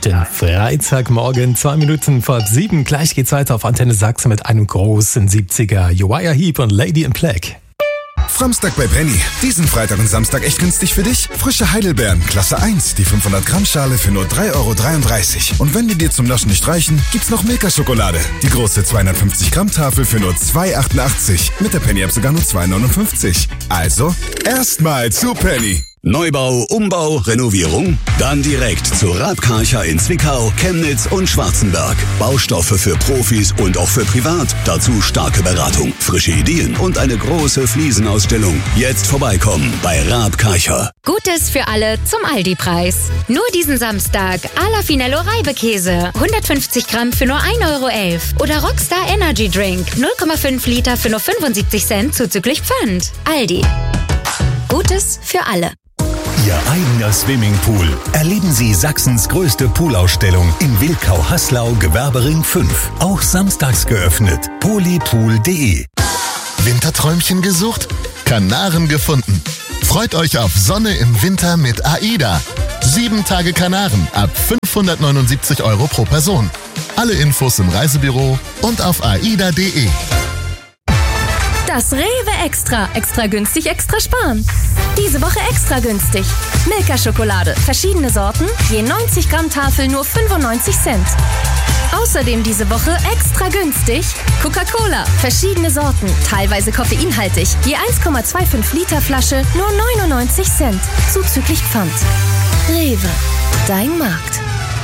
den Freitagmorgen, 2 Minuten vor 7. Gleich geht's weiter auf Antenne Sachsen mit einem großen 70er. Uriah Heep und Lady in Black. Framstag bei Penny. Diesen Freitag und Samstag echt günstig für dich? Frische Heidelbeeren, Klasse 1, die 500 Gramm Schale für nur 3,33 €. Und wenn die dir zum Naschen nicht reichen, gibt's noch Milka-Schokolade. Die große 250 Gramm Tafel für nur 2,88 €. Mit der Penny-App sogar nur 2,59 €. Also, erstmal zu Penny. Neubau, Umbau, Renovierung? Dann direkt zu Raab Karcher in Zwickau, Chemnitz und Schwarzenberg. Baustoffe für Profis und auch für privat. Dazu starke Beratung, frische Ideen und eine große Fliesenausstellung. Jetzt vorbeikommen bei Raab Karcher. Gutes für alle zum Aldi-Preis. Nur diesen Samstag Ala Finello Reibekäse. 150 Gramm für nur 1,11 €. Oder Rockstar Energy Drink. 0,5 Liter für nur 75 Cent zuzüglich Pfand. Aldi. Gutes für alle. Ihr eigener Swimmingpool. Erleben Sie Sachsens größte Poolausstellung in Wilkau-Haslau, Gewerbering 5. Auch samstags geöffnet. polypool.de. Winterträumchen gesucht? Kanaren gefunden. Freut euch auf Sonne im Winter mit AIDA. 7 Tage Kanaren ab 579 € pro Person. Alle Infos im Reisebüro und auf aida.de. Das Rewe Extra. Extra günstig, extra sparen. Diese Woche extra günstig. Milka-Schokolade. Verschiedene Sorten. Je 90 Gramm Tafel nur 95 Cent. Außerdem diese Woche extra günstig. Coca-Cola. Verschiedene Sorten. Teilweise koffeinhaltig. Je 1,25 Liter Flasche nur 99 Cent. Zuzüglich Pfand. Rewe. Dein Markt.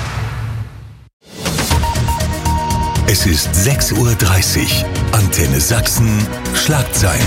Es ist 6:30 Uhr. Antenne Sachsen. Schlagzeilen.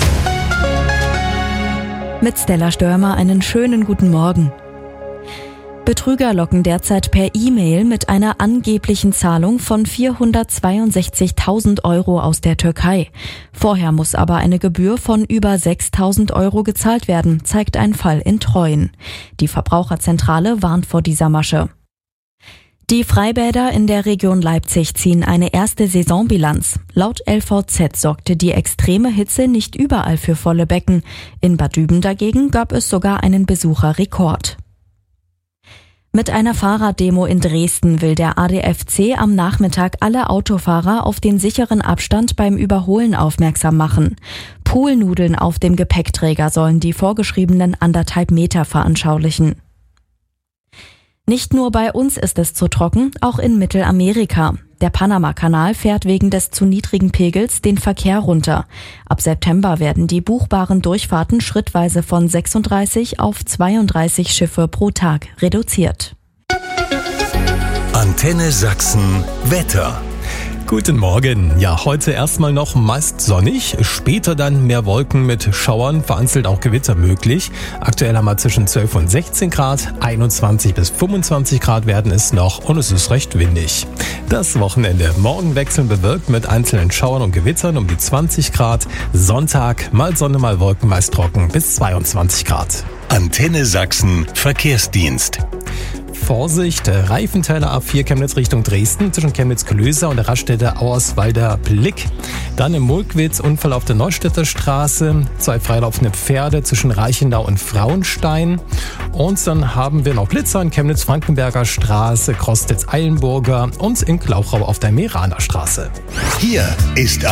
Mit Stella Störmer einen schönen guten Morgen. Betrüger locken derzeit per E-Mail mit einer angeblichen Zahlung von 462.000 € aus der Türkei. Vorher muss aber eine Gebühr von über 6.000 € gezahlt werden, zeigt ein Fall in Treuen. Die Verbraucherzentrale warnt vor dieser Masche. Die Freibäder in der Region Leipzig ziehen eine erste Saisonbilanz. Laut LVZ sorgte die extreme Hitze nicht überall für volle Becken. In Bad Düben dagegen gab es sogar einen Besucherrekord. Mit einer Fahrraddemo in Dresden will der ADFC am Nachmittag alle Autofahrer auf den sicheren Abstand beim Überholen aufmerksam machen. Poolnudeln auf dem Gepäckträger sollen die vorgeschriebenen 1,5 Meter veranschaulichen. Nicht nur bei uns ist es zu trocken, auch in Mittelamerika. Der Panama-Kanal fährt wegen des zu niedrigen Pegels den Verkehr runter. Ab September werden die buchbaren Durchfahrten schrittweise von 36 auf 32 Schiffe pro Tag reduziert. Antenne Sachsen Wetter. Guten Morgen. Ja, heute erstmal noch meist sonnig, später dann mehr Wolken mit Schauern, vereinzelt auch Gewitter möglich. Aktuell haben wir zwischen 12 und 16 Grad, 21 bis 25 Grad werden es noch und es ist recht windig. Das Wochenende. Morgen wechseln bewölkt mit einzelnen Schauern und Gewittern um die 20 Grad. Sonntag mal Sonne, mal Wolken, meist trocken bis 22 Grad. Antenne Sachsen Verkehrsdienst. Vorsicht, Reifenteiler A4 Chemnitz Richtung Dresden zwischen Chemnitz-Klöser und der Raststätte Auerswalder Blick. Dann im Mulkwitz Unfall auf der Neustädter Straße, 2 freilaufende Pferde zwischen Reichenau und Frauenstein. Und dann haben wir noch Blitzer in Chemnitz-Frankenberger Straße, Krostitz-Eilenburger und in Glauchau auf der Meraner Straße. Hier ist